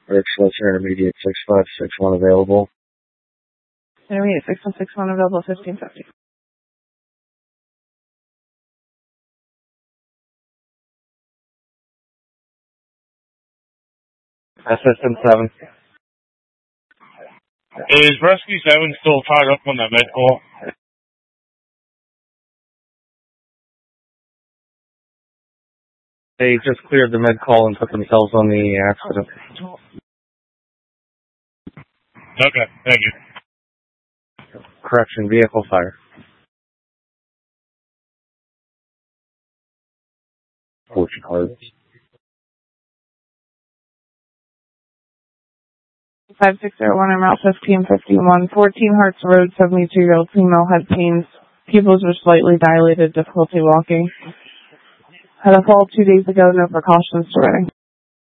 Richland Intermediate 6561 available. Intermediate 6161 available 1550. Assistant 7. Is Rescue 7 still tied up on that med call? They just cleared the med call and put themselves on the accident. Okay, thank you. Correction, vehicle fire. Fortune cards. 5601 and Route 1551, 14 Hearts Road, 72-year-old female had pains. Pupils were slightly dilated, difficulty walking. Had a fall 2 days ago, no precautions to wearing.